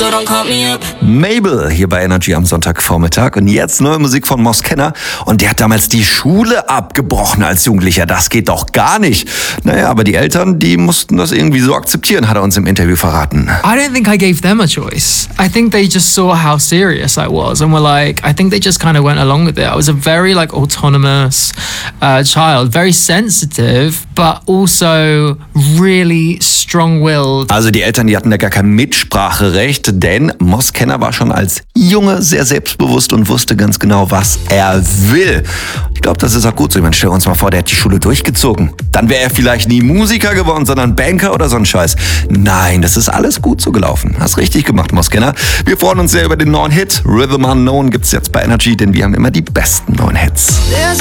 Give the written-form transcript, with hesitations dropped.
so don't call me up. Mabel hier bei Energy am Sonntagvormittag. Und jetzt neue Musik von Moskenna. Und der hat damals die Schule abgebrochen als Jugendlicher. Das geht doch gar nicht. Naja, aber die Eltern, die mussten das irgendwie so akzeptieren, hat er uns im Interview verraten. I don't think I gave them a choice. I think they just saw how serious I was and were like, I think they just kind of went along with it. I was a very autonomous child, very sensitive, but also really strong-willed. Also die Eltern, die hatten da gar kein Mitspracherecht, denn Moskenna war schon als Junge sehr selbstbewusst und wusste ganz genau, was er will. Ich glaube, das ist auch gut so. Ich meine, stell uns mal vor, der hat die Schule durchgezogen. Dann wäre er vielleicht nie Musiker geworden, sondern Banker oder so ein Scheiß. Nein, das ist alles gut so gelaufen. Hast richtig gemacht, Moskenna. Wir freuen uns sehr über den neuen Hit. Rhythm Unknown gibt's jetzt bei Energy, denn wir haben immer die besten neuen Hits. There's